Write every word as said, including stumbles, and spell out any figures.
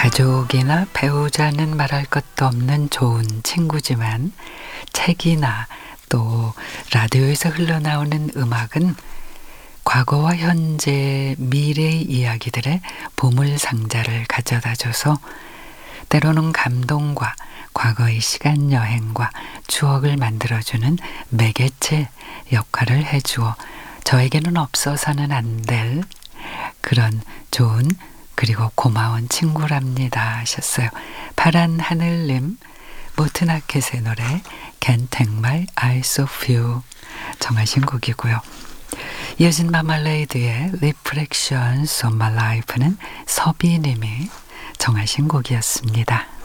가족이나 배우자는 말할 것도 없는 좋은 친구지만 책이나 또 라디오에서 흘러나오는 음악은 과거와 현재, 미래의 이야기들의 보물상자를 가져다줘서 때로는 감동과 과거의 시간 여행과 추억을 만들어주는 매개체 역할을 해주어 저에게는 없어서는 안 될 그런 좋은 그리고 고마운 친구랍니다 하셨어요. 파란 하늘님, 모트나켓의 노래 Can't Take My Eyes Off You 정하신 곡이고요. 이어진 마말레이드의 Reflections on My Life는 서비님이 정하신 곡이었습니다.